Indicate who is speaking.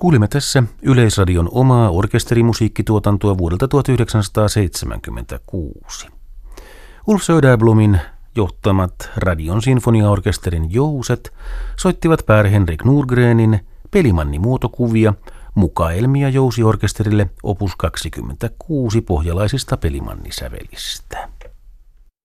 Speaker 1: Kuulimme tässä Yleisradion omaa orkesterimusiikkituotantoa vuodelta 1976. Ulf Söderblomin johtamat Radion sinfoniaorkesterin jouset soittivat Per-Henrik Nordgrenin Pelimanni-muotokuvia mukaelmia jousiorkesterille opus 26 pohjalaisista Pelimanni-sävelistä.